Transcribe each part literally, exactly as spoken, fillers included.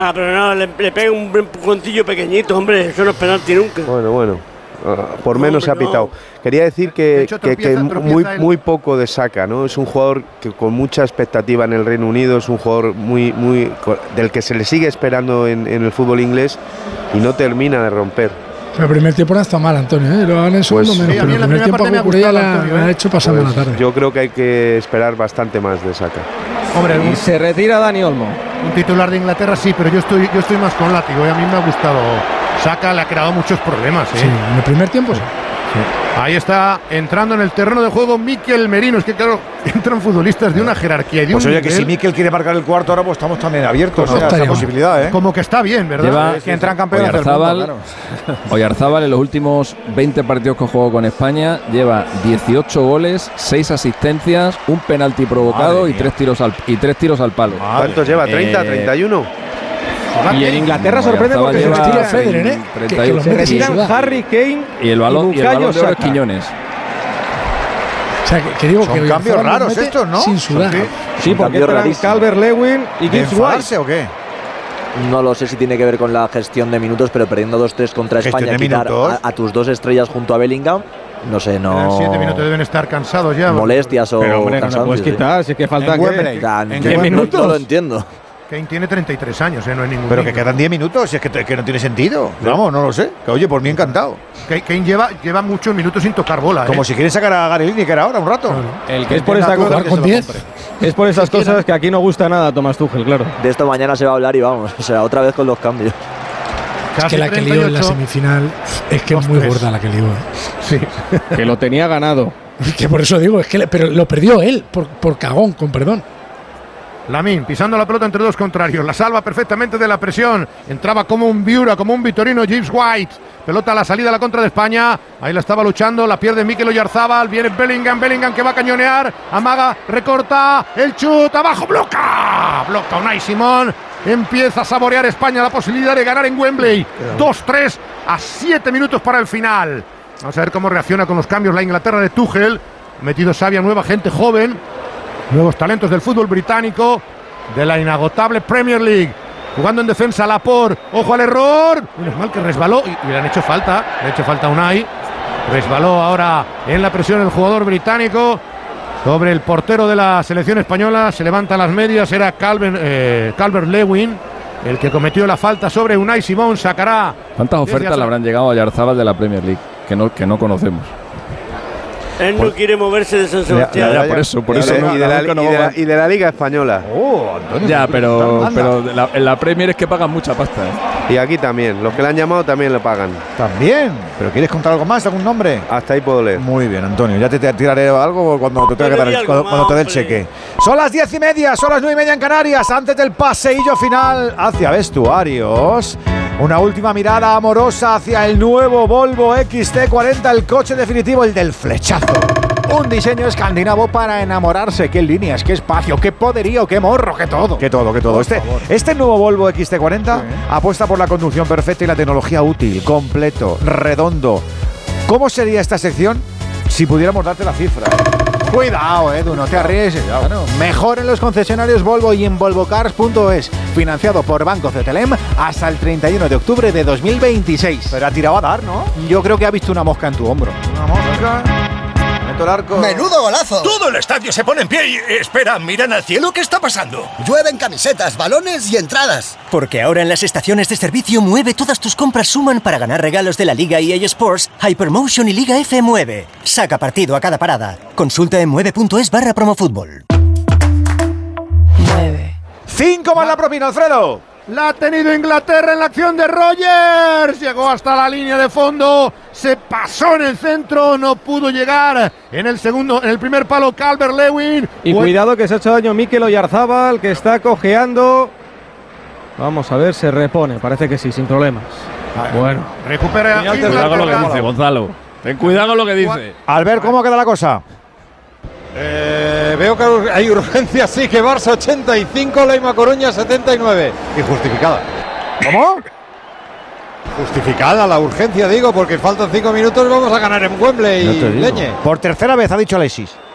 Ah, pero no, le, le pega un empujoncillo pequeñito, hombre, eso no es penalti nunca. Bueno, bueno, uh, por no, menos se ha pitado. No. Quería decir que, hecho, que, tropieza, que muy, muy poco de Saka, ¿no? Es un jugador que con mucha expectativa en el Reino Unido, es un jugador muy, muy del que se le sigue esperando en, en el fútbol inglés y no termina de romper. Pero el primer tiempo no está mal, Antonio, ¿eh? Lo hagan en segundo pues, menos, sí, pero el primer tiempo a Cucurella la, Antonio, ¿eh? ha hecho pasar pues, buena tarde. Yo creo que hay que esperar bastante más de Saka. Hombre, y se retira Dani Olmo. Un titular de Inglaterra sí, pero yo estoy, yo estoy más con látigo y a mí me ha gustado. Saka le ha creado muchos problemas, ¿eh? Sí, en el primer tiempo sí. Sí. Ahí está entrando en el terreno de juego Mikel Merino. Es que claro, entran futbolistas de una jerarquía y de pues un oye, nivel. Que si Mikel quiere marcar el cuarto ahora, pues estamos también abiertos pues a esa posibilidad, ¿eh? Como que está bien, ¿verdad? Lleva es que entran campeones Oyarzábal, del mundo, claro. Oyarzábal en los últimos veinte partidos que jugó con España lleva dieciocho goles, seis asistencias, un penalti provocado y tres tiros al y tres tiros al palo. Madre. ¿Cuántos lleva? ¿treinta, treinta y uno? Y en Inglaterra sorprende porque se retira Federer, ¿eh? treinta y ocho. Se retiran Harry Kane y el balón, y el balón de oro es Saka. Quiñones. O sea, que, que digo Son que cambios raros estos, ¿no? Sin sudar. Sí, porque entran Calvert-Lewin y ¿De Gibbs enfadarse o qué? No lo sé si tiene que ver con la gestión de minutos, pero perdiendo dos tres contra ¿Gestión España, de quitar minutos? a, a tus dos estrellas junto a Bellingham, no sé, En no. siete minutos deben estar cansados ya. Molestias o Pero hombre, no cansancios, puedes sí. quitar, si es que falta En Wembley. O sea, ¿En yo qué no- minutos? No lo entiendo. Kane tiene treinta y tres años, ¿eh? No es ningún Pero niño. que quedan diez minutos, y es que, que no tiene sentido. Vamos, no lo sé. Que, oye, por mí encantado. Kane, Kane lleva, lleva muchos minutos sin tocar bola, ¿eh? Como si quieren sacar a Gary Lineker ahora un rato. El que es por esta cosa, con diez. es por esas cosas que aquí no gusta nada a Thomas Tuchel, claro. De esto mañana se va a hablar y vamos, o sea, otra vez con los cambios. Es que la que lió en la semifinal es que es muy gorda la que lió. Sí. Que lo tenía ganado. Que por eso digo, es que le, pero lo perdió él, por, por cagón, con perdón. Lamine pisando la pelota entre dos contrarios, la salva perfectamente de la presión, entraba como un Viura, como un Vitorino Gibbs White, pelota a la salida a la contra de España, ahí la estaba luchando, la pierde Mikel Oyarzábal, viene Bellingham, Bellingham que va a cañonear, amaga, recorta, el chut, abajo, bloca, bloca Unai Simón, empieza a saborear España la posibilidad de ganar en Wembley, dos tres a siete minutos para el final. Vamos a ver cómo reacciona con los cambios la Inglaterra de Tuchel, ha metido sabia nueva gente joven, nuevos talentos del fútbol británico, de la inagotable Premier League. Jugando en defensa Laporte, ojo al error. Menos mal que resbaló y, y le han hecho falta. Le han hecho falta a Unai. Resbaló ahora en la presión el jugador británico sobre el portero de la selección española. Se levantan las medias. Era Calvert, eh, Calvert-Lewin el que cometió la falta sobre Unai Simón. Sacará. ¿Cuántas ofertas le habrán llegado a Oyarzábal de la Premier League que no, que no conocemos? Él no quiere moverse de San Sebastián. Ya, ya, por eso, por y, eso de, no, y, de la, nunca no y, de la, vamos. y de la Liga Española. Oh, Antonio. Ya, pero, Anda. pero de la- en la Premier es que pagan mucha pasta, ¿eh? Y aquí también. Los que le han llamado también le pagan. También. ¿Pero quieres contar algo más? ¿Algún nombre? Hasta ahí puedo leer. Muy bien, Antonio. Ya te, te tiraré algo cuando te, tenga que dar el- algo cuando, más, cuando te dé el hombre. cheque. Son las diez y media, son las nueve y media en Canarias. Antes del paseillo final hacia vestuarios. Una última mirada amorosa hacia el nuevo Volvo X C cuarenta, el coche definitivo, el del flechazo. Un diseño escandinavo para enamorarse. Qué líneas, qué espacio, qué poderío, qué morro, qué todo. Qué todo, qué todo. Este, este nuevo Volvo X C cuarenta sí. apuesta por la conducción perfecta y la tecnología útil, completo, redondo. ¿Cómo sería esta sección si pudiéramos darte la cifra? Cuidado, Edu, no te arriesgues. Claro. Mejor en los concesionarios Volvo y en volvocars punto es. Financiado por Banco Cetelem hasta el treinta y uno de octubre de dos mil veintiséis. Pero ha tirado a dar, ¿no? Yo creo que ha visto una mosca en tu hombro. Una mosca. Meto el arco. ¡Menudo golazo! Todo el estadio se pone en pie y... Espera, miran al cielo, ¿qué está pasando? Llueven camisetas, balones y entradas. Porque ahora en las estaciones de servicio Mueve todas tus compras suman para ganar regalos de la Liga E A Sports, Hypermotion y Liga F Mueve. Saca partido a cada parada. Consulta en mueve punto es barra promofútbol. Mueve. Cinco más la propina, Alfredo. La ha tenido Inglaterra en la acción de Rogers. Llegó hasta la línea de fondo. Se pasó en el centro. No pudo llegar en el segundo, en el primer palo Calvert-Lewin. Y cuidado que se ha hecho daño Mikel Oyarzábal, que está cojeando. Vamos a ver, se repone. Parece que sí, sin problemas. Bueno, recupera. Ten cuidado con lo que dice, Gonzalo. Ten cuidado con lo que dice. Albert, ¿cómo queda la cosa? Eh, veo que hay urgencia, sí, que Barça ochenta y cinco, Leima Coruña setenta y nueve. Y justificada. ¿Cómo? Justificada la urgencia, digo, porque faltan cinco minutos, vamos a ganar en Wembley, No te digo. Leñe. Por tercera vez ha dicho Alexis.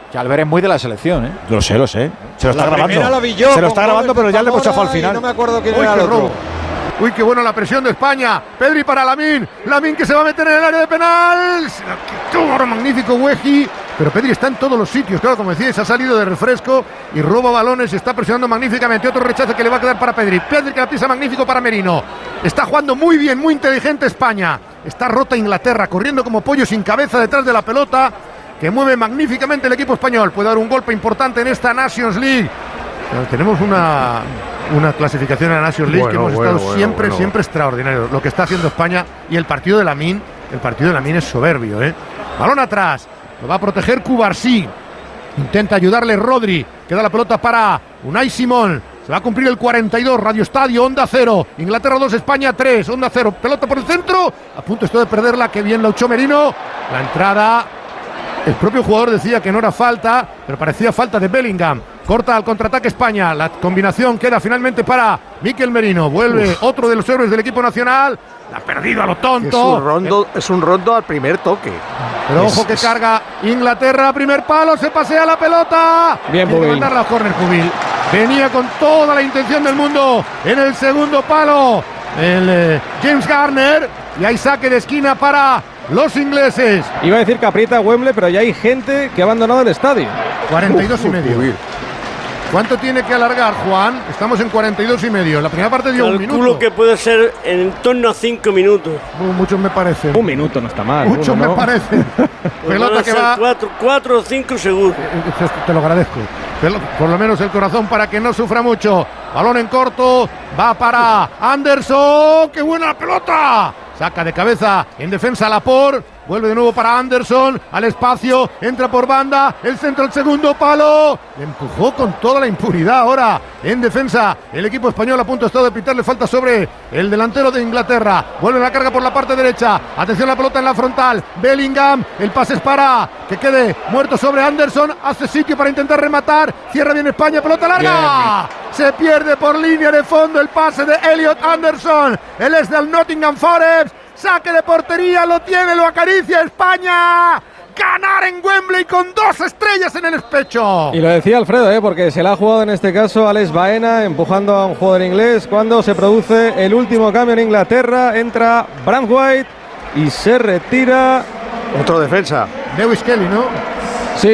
Que Albert es muy de la selección, ¿eh? Lo sé, lo sé. Se lo está La grabando. primera la vi yo, Se lo con está grabando, goles pero de ya le hemos echado al Zamora y final. No me acuerdo quién Uy, era qué el otro. robo. Uy, qué bueno la presión de España. Pedri para Lamine. Lamine que se va a meter en el área de penal. Se la quitó ahora magnífico Weji. Pero Pedri está en todos los sitios. Claro, como decíais, ha salido de refresco y roba balones y está presionando magníficamente. Otro rechazo que le va a quedar para Pedri. Pedri que la pisa magnífico para Merino. Está jugando muy bien, muy inteligente España. Está rota Inglaterra, corriendo como pollo sin cabeza detrás de la pelota, que mueve magníficamente el equipo español. Puede dar un golpe importante en esta Nations League. Pero tenemos una, una clasificación en la Nations League Bueno, que hemos bueno, estado bueno, siempre, bueno. siempre extraordinario. Lo que está haciendo España y el partido de Lamine, el partido de Lamine es soberbio, ¿eh? Balón atrás, lo va a proteger Cubarsí. Intenta ayudarle Rodri, queda la pelota para Unai Simón. Se va a cumplir el cuarenta y dos, Radio Estadio, Onda Cero. Inglaterra dos, España tres, Onda Cero. Pelota por el centro, a punto estoy de perderla, que bien la echó Merino. La entrada, el propio jugador decía que no era falta, pero parecía falta de Bellingham. Corta al contraataque España, la combinación queda finalmente para Mikel Merino. Vuelve Uf. otro de los héroes del equipo nacional. La ha perdido a lo tonto. Es un rondo, es un rondo al primer toque. Pero es, ojo que es... carga Inglaterra, primer palo, se pasea la pelota. Bien, Tiene que Bubil. mandarla a córner, Bubil. Venía con toda la intención del mundo en el segundo palo el eh, James Garner. Y hay saque de esquina para los ingleses. Iba a decir que aprieta Wembley, pero ya hay gente que ha abandonado el estadio. cuarenta y dos Uf, y medio. Bubil. ¿Cuánto tiene que alargar, Juan? Estamos en cuarenta y dos y medio. La primera parte dio un minuto. Calculo que puede ser en torno a cinco minutos. Uh, muchos me parecen. Un minuto no está mal. Muchos uno, me ¿no? parecen. Pelota que va. Cuatro, cuatro o cinco seguro. Te lo agradezco. Por lo menos el corazón para que no sufra mucho. Balón en corto. Va para Anderson. ¡Qué buena la pelota! Saca de cabeza en defensa Laporte. Vuelve de nuevo para Anderson. Al espacio. Entra por banda. El centro, el segundo palo. Le empujó con toda la impunidad ahora. En defensa. El equipo español a punto está de pitarle falta sobre el delantero de Inglaterra. Vuelve la carga por la parte derecha. Atención a la pelota en la frontal. Bellingham. El pase es para que quede muerto sobre Anderson. Hace sitio para intentar rematar. Cierra bien España. Pelota larga. Bien. Se pierde por línea de fondo el pase de Elliot Anderson. Él es del Nottingham Forest. Saque de portería, lo tiene, lo acaricia España. Ganar en Wembley con dos estrellas en el pecho. Y lo decía Alfredo, ¿eh? Porque se la ha jugado en este caso Alex Baena, empujando a un jugador inglés. Cuando se produce el último cambio en Inglaterra, entra Braithwaite y se retira. Otro defensa. Lewis Kelly, ¿no? Sí.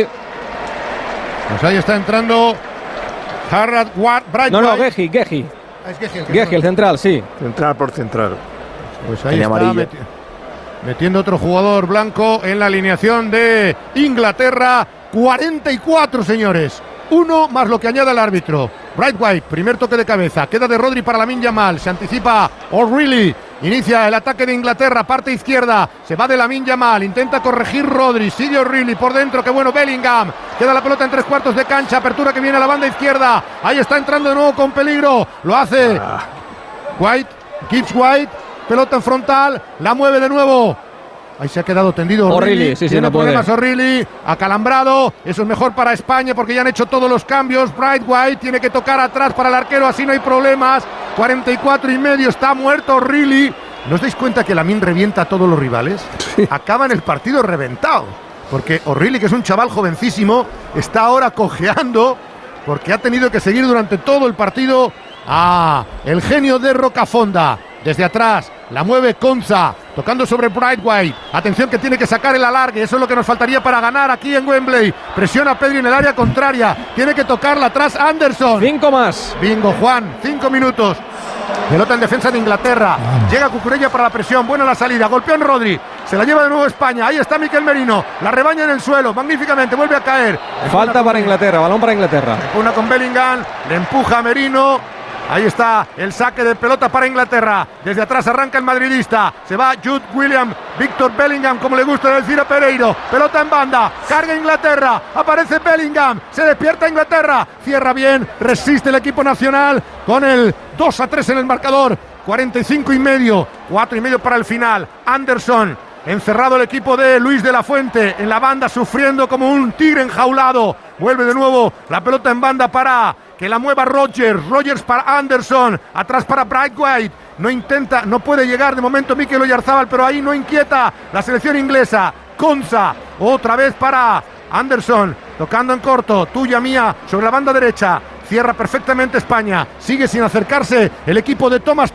Pues ahí está entrando Harrod Braithwaite. No, no, Geji, Geji. Ah, es Geji, el, Geji, el central, sí. Central por central. Pues ahí está meti metiendo otro jugador blanco en la alineación de Inglaterra. cuarenta y cuatro, señores. Uno más lo que añade el árbitro. Braithwaite, primer toque de cabeza. Queda de Rodri para Lamine Yamal. Se anticipa O'Reilly. Inicia el ataque de Inglaterra, parte izquierda. Se va de Lamine Yamal. Intenta corregir Rodri. Sigue O'Reilly por dentro. Qué bueno Bellingham. Queda la pelota en tres cuartos de cancha. Apertura que viene a la banda izquierda. Ahí está entrando de nuevo con peligro. Lo hace ah. White. Gibbs White. Pelota en frontal, la mueve de nuevo. Ahí se ha quedado tendido O'Reilly. Sí, sí, Tiene no problemas puede. O'Reilly, acalambrado. Eso es mejor para España porque ya han hecho todos los cambios. Braithwaite tiene que tocar atrás para el arquero, así no hay problemas. cuarenta y cuatro y medio, está muerto O'Reilly. ¿No os dais cuenta que Lamine revienta a todos los rivales? Sí. Acaban el partido reventado. Porque O'Reilly, que es un chaval jovencísimo, está ahora cojeando porque ha tenido que seguir durante todo el partido a el genio de Rocafonda. Desde atrás, la mueve Konza, tocando sobre Braithwaite. Atención que tiene que sacar el alargue, eso es lo que nos faltaría para ganar aquí en Wembley. Presiona a Pedri en el área contraria, tiene que tocarla atrás Anderson. Cinco más. Bingo, Juan, cinco minutos. Pelota en defensa de Inglaterra. Llega Cucurella para la presión, buena la salida, golpeó en Rodri. Se la lleva de nuevo España, ahí está Mikel Merino. La rebaña en el suelo, magníficamente, vuelve a caer. Falta para Inglaterra, balón para Inglaterra. Una con Bellingham, le empuja a Merino. Ahí está el saque de pelota para Inglaterra. Desde atrás arranca el madridista. Se va Jude Williams, Víctor Bellingham, como le gusta decir a Pereiro. Pelota en banda, carga Inglaterra. Aparece Bellingham, se despierta Inglaterra. Cierra bien, resiste el equipo nacional con el dos a tres en el marcador. cuarenta y cinco y medio, cuatro y medio para el final. Anderson, encerrado el equipo de Luis de la Fuente en la banda, sufriendo como un tigre enjaulado. Vuelve de nuevo la pelota en banda para que la mueva Rogers. Rogers para Anderson. Atrás para Braithwaite. No intenta, no puede llegar de momento Mikel Oyarzabal, pero ahí no inquieta la selección inglesa. Konza, otra vez para Anderson. tocando en corto, tuya, mía, sobre la banda derecha. Cierra perfectamente España. Sigue sin acercarse el equipo de Thomas